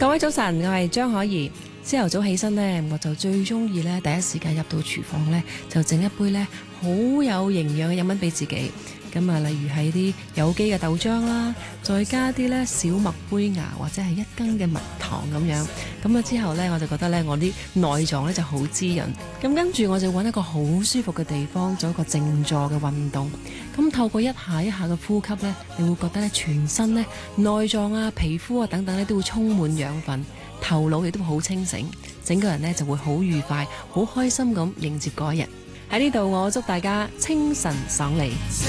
各位早晨，我係張可怡。朝頭早起身呢，我就最中意呢，第一時間入到廚房呢，就整一杯呢好有營養嘅飲品俾自己。咁啊，例如係啲有機嘅豆漿啦，再加啲呢小麥杯芽或者係1羹嘅蜜糖咁樣。咁啊之後呢，我就覺得呢，我啲內臟呢就好滋潤。咁跟住我就揾一個好舒服嘅地方做一個靜坐嘅運動。咁透過一下一下嘅呼吸呢，你會覺得呢全身呢內臟啊、皮膚啊等等呢都會充滿養分，頭腦亦都好清醒，整個人呢就會好愉快、好開心咁迎接嗰一日。喺呢度，我祝大家清晨爽利。